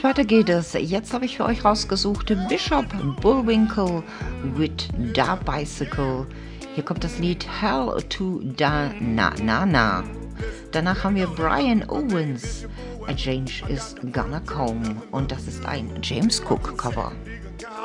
Und weiter geht es. Jetzt habe ich für euch rausgesucht Bishop Bullwinkle with Da Bicycle. Hier kommt das Lied Hell to Da Na Na Na. Danach haben wir Brian Owens. A Change is Gonna Come. Und das ist ein James Cook Cover.